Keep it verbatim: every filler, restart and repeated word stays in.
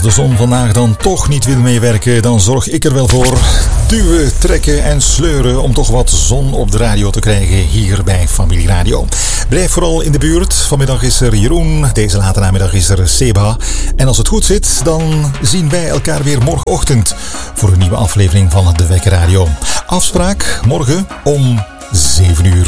de zon vandaag dan toch niet wil meewerken, dan zorg ik er wel voor. Duwen, trekken en sleuren om toch wat zon op de radio te krijgen hier bij Familie Radio. Blijf vooral in de buurt. Vanmiddag is er Jeroen, deze late namiddag is er Seba. En als het goed zit, dan zien wij elkaar weer morgenochtend voor een nieuwe aflevering van De Wekker Radio. Afspraak morgen om zeven uur.